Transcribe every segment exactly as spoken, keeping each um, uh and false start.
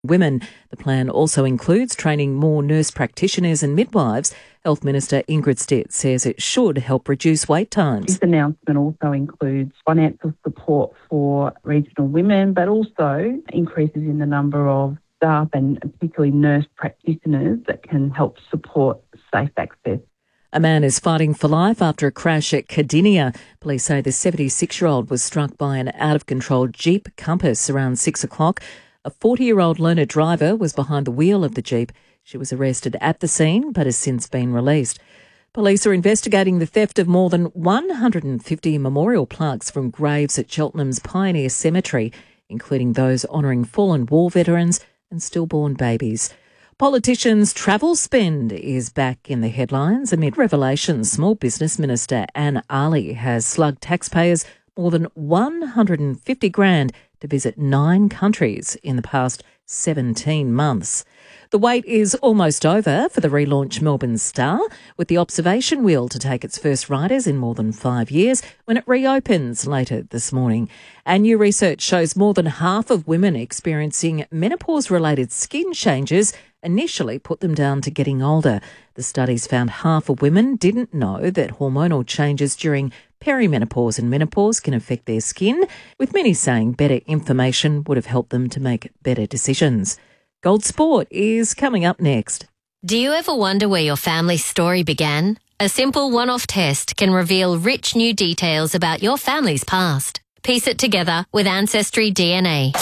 women. The plan also includes training more nurse practitioners and midwives. Health Minister Ingrid Stitt says it should help reduce wait times. This announcement also includes financial support for regional women, but also increases in the number of staff and particularly nurse practitioners that can help support safe access. A man is fighting for life after a crash at Cardinia. Police say the seventy-six-year-old was struck by an out-of-control Jeep Compass around six o'clock. A forty-year-old learner driver was behind the wheel of the Jeep. She was arrested at the scene but has since been released. Police are investigating the theft of more than one hundred fifty memorial plaques from graves at Cheltenham's Pioneer Cemetery, including those honouring fallen war veterans and stillborn babies. Politicians' travel spend is back in the headlines amid revelations. Small Business Minister Anne Aly has slugged taxpayers more than one hundred fifty grand to visit nine countries in the past seventeen months. The wait is almost over for the relaunched Melbourne Star, with the observation wheel to take its first riders in more than five years when it reopens later this morning. And new research shows more than half of women experiencing menopause-related skin changes initially put them down to getting older. The studies found half of women didn't know that hormonal changes during perimenopause and menopause can affect their skin, with many saying better information would have helped them to make better decisions. Gold Sport is coming up next. Do you ever wonder where your family's story began? A simple one-off test can reveal rich new details about your family's past. Piece it together with Ancestry D N A.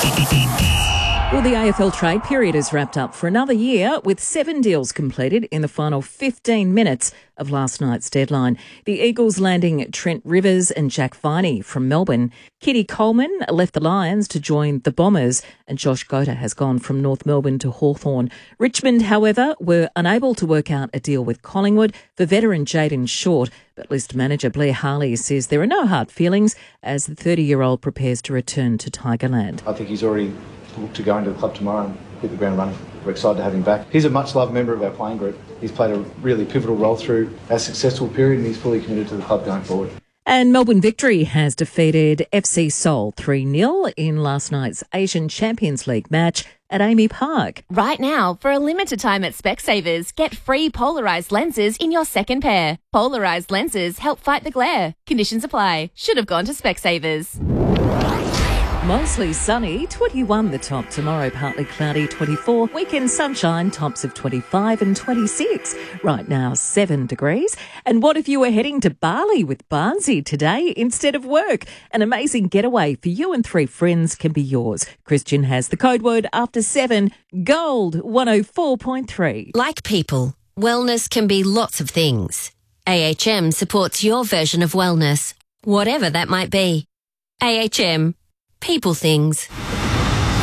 Well, the A F L trade period is wrapped up for another year, with seven deals completed in the final fifteen minutes of last night's deadline. The Eagles landing Trent Rivers and Jack Viney from Melbourne. Kitty Coleman left the Lions to join the Bombers, and Josh Gota has gone from North Melbourne to Hawthorn. Richmond, however, were unable to work out a deal with Collingwood for veteran Jayden Short, but list manager Blair Harley says there are no hard feelings as the thirty-year-old prepares to return to Tigerland. I think he's already look to go into the club tomorrow and hit the ground running. We're excited to have him back. He's a much-loved member of our playing group. He's played a really pivotal role through our successful period and he's fully committed to the club going forward. And Melbourne Victory has defeated F C Seoul three nil in last night's Asian Champions League match at Amy Park. Right now, for a limited time at Specsavers, get free polarised lenses in your second pair. Polarised lenses help fight the glare. Conditions apply. Should have gone to Specsavers. Mostly sunny, twenty-one the top. Tomorrow partly cloudy, twenty-four. Weekend sunshine, tops of twenty-five and twenty-six. Right now, seven degrees. And what if you were heading to Bali with Barnsey today instead of work? An amazing getaway for you and three friends can be yours. Christian has the code word after seven. Gold one oh four point three. Like people, wellness can be lots of things. A H M supports your version of wellness, whatever that might be. A H M. People things.